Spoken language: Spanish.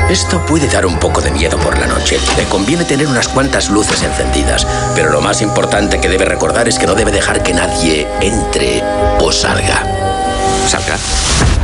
Esto puede dar un poco de miedo por la noche. Le conviene tener unas cuantas luces encendidas. Pero lo más importante que debe recordar es que no debe dejar que nadie entre o salga. ¿Salga?